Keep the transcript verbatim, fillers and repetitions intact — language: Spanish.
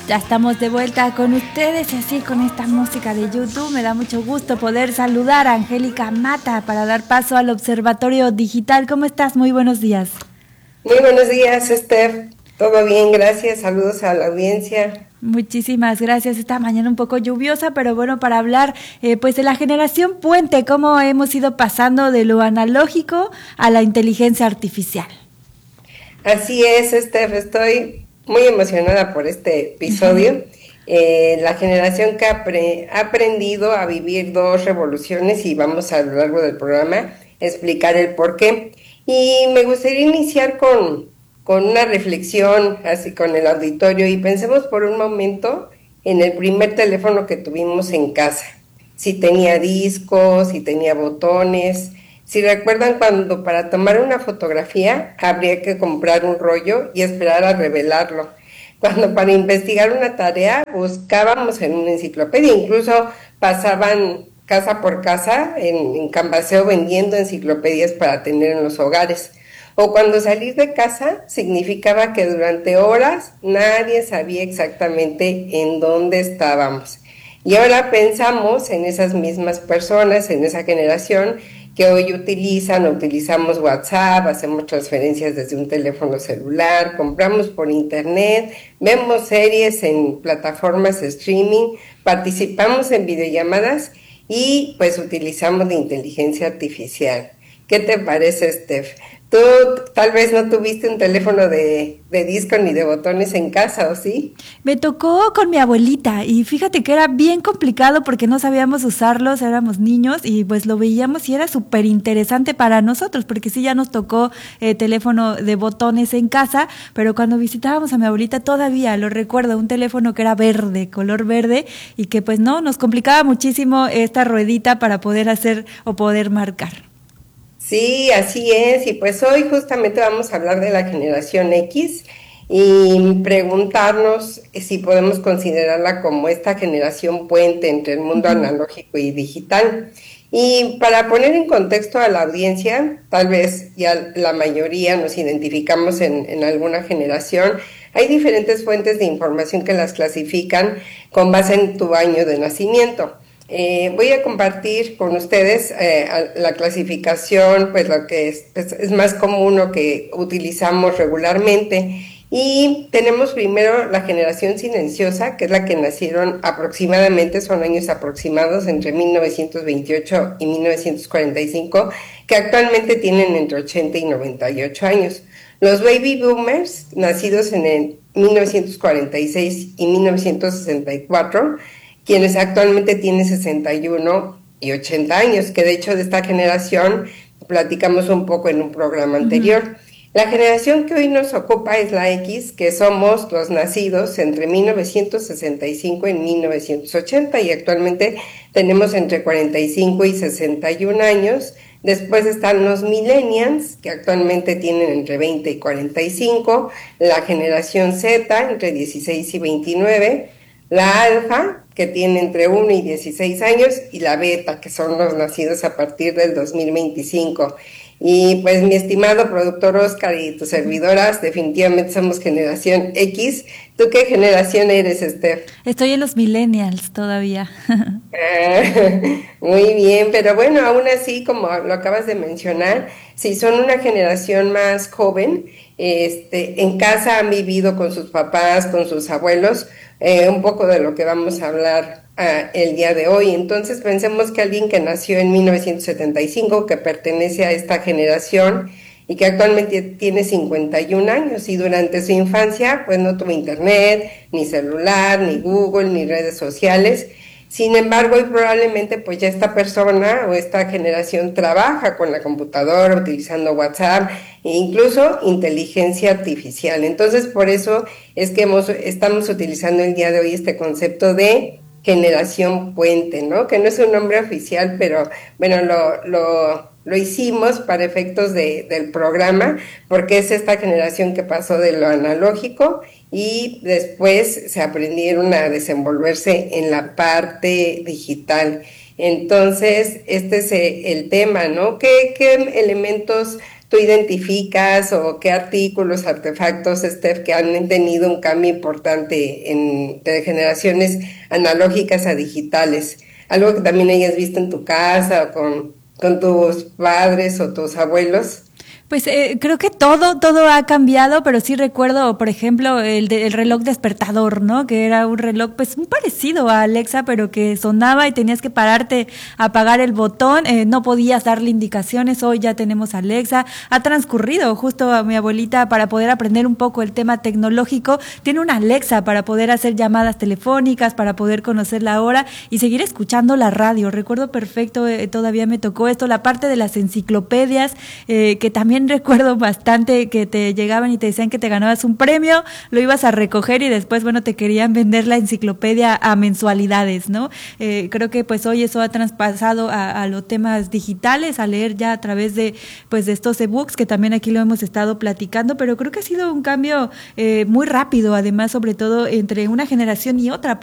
Ya estamos de vuelta con ustedes y así con esta música de YouTube me da mucho gusto poder saludar a Angélica Mata para dar paso al Observatorio Digital. ¿Cómo estás? Muy buenos días. Muy buenos días, Steph. Todo bien, gracias. Saludos a la audiencia. Muchísimas gracias. Esta mañana un poco lluviosa, pero bueno, para hablar eh, pues de la generación puente, cómo hemos ido pasando de lo analógico a la inteligencia artificial. Así es, Steph. Estoy muy emocionada por este episodio. Eh, la generación que ha apre- ha aprendido a vivir dos revoluciones y vamos a, a lo largo del programa explicar el por qué. Y me gustaría iniciar con, con una reflexión así con el auditorio y pensemos por un momento en el primer teléfono que tuvimos en casa. Si tenía discos, si tenía botones. Si recuerdan cuando para tomar una fotografía habría que comprar un rollo y esperar a revelarlo. Cuando para investigar una tarea buscábamos en una enciclopedia, incluso pasaban casa por casa en, en Canvaseo vendiendo enciclopedias para tener en los hogares. O cuando salir de casa significaba que durante horas nadie sabía exactamente en dónde estábamos. Y ahora pensamos en esas mismas personas, en esa generación que hoy utilizan, utilizamos WhatsApp, hacemos transferencias desde un teléfono celular, compramos por internet, vemos series en plataformas de streaming, participamos en videollamadas y pues utilizamos la inteligencia artificial. ¿Qué te parece, Steph? Tú tal vez no tuviste un teléfono de, de disco ni de botones en casa, ¿o sí? Me tocó con mi abuelita y fíjate que era bien complicado porque no sabíamos usarlos, éramos niños y pues lo veíamos y era súper interesante para nosotros porque sí ya nos tocó eh, teléfono de botones en casa, pero cuando visitábamos a mi abuelita todavía lo recuerdo, un teléfono que era verde, color verde y que pues no, nos complicaba muchísimo esta ruedita para poder hacer o poder marcar. Sí, así es, y pues hoy justamente vamos a hablar de la generación X y preguntarnos si podemos considerarla como esta generación puente entre el mundo Uh-huh. analógico y digital. Y para poner en contexto a la audiencia, tal vez ya la mayoría nos identificamos en, en alguna generación, hay diferentes fuentes de información que las clasifican con base en tu año de nacimiento. Eh, voy a compartir con ustedes eh, la clasificación, pues lo que es, pues, es más común o que utilizamos regularmente. Y tenemos primero la generación silenciosa, que es la que nacieron aproximadamente, son años aproximados entre mil novecientos veintiocho y mil novecientos cuarenta y cinco, que actualmente tienen entre ochenta y noventa y ocho años. Los baby boomers, nacidos en el mil novecientos cuarenta y seis y mil novecientos sesenta y cuatro, quienes actualmente tienen sesenta y uno y ochenta años, que de hecho de esta generación platicamos un poco en un programa anterior. Uh-huh. La generación que hoy nos ocupa es la X, que somos los nacidos entre mil novecientos sesenta y cinco y mil novecientos ochenta y actualmente tenemos entre cuarenta y cinco y sesenta y un años. Después están los millennials, que actualmente tienen entre veinte y cuarenta y cinco, la generación Z entre dieciséis y veintinueve, la alfa, que tiene entre uno y dieciséis años, y la beta, que son los nacidos a partir del dos mil veinticinco. Y pues mi estimado productor Oscar y tus servidoras, definitivamente somos generación X. ¿Tú qué generación eres, Steph? Estoy en los millennials todavía. Ah, muy bien, pero bueno, aún así, como lo acabas de mencionar, si son una generación más joven, este, en casa han vivido con sus papás, con sus abuelos, eh, un poco de lo que vamos a hablar uh, el día de hoy. Entonces pensemos que alguien que nació en mil novecientos setenta y cinco, que pertenece a esta generación y que actualmente tiene cincuenta y un años y durante su infancia pues no tuvo internet, ni celular, ni Google, ni redes sociales. Sin embargo, hoy probablemente pues ya esta persona o esta generación trabaja con la computadora, utilizando WhatsApp e incluso inteligencia artificial. Entonces, por eso es que hemos, estamos utilizando el día de hoy este concepto de generación puente, ¿no? Que no es un nombre oficial, pero bueno, lo, lo, lo hicimos para efectos de, del programa, porque es esta generación que pasó de lo analógico y después se aprendieron a desenvolverse en la parte digital. Entonces, este es el tema, ¿no? ¿Qué, qué elementos tú identificas o qué artículos, artefactos, Steph, que han tenido un cambio importante en, de generaciones analógicas a digitales? Algo que también hayas visto en tu casa o con, con tus padres o tus abuelos. Pues eh, creo que todo, todo ha cambiado, pero sí recuerdo, por ejemplo, el, de, el reloj despertador, ¿no? Que era un reloj, pues, muy parecido a Alexa, pero que sonaba y tenías que pararte a apagar el botón, eh, no podías darle indicaciones. Hoy ya tenemos Alexa. Ha transcurrido justo a mi abuelita para poder aprender un poco el tema tecnológico. Tiene una Alexa para poder hacer llamadas telefónicas, para poder conocer la hora y seguir escuchando la radio. Recuerdo perfecto, eh, todavía me tocó esto, la parte de las enciclopedias, eh, que también recuerdo bastante que te llegaban y te decían que te ganabas un premio, lo ibas a recoger y después, bueno, te querían vender la enciclopedia a mensualidades, ¿no? Eh, creo que pues hoy eso ha traspasado a, a los temas digitales, a leer ya a través de pues de estos ebooks, que también aquí lo hemos estado platicando, pero creo que ha sido un cambio eh, muy rápido, además, sobre todo entre una generación y otra.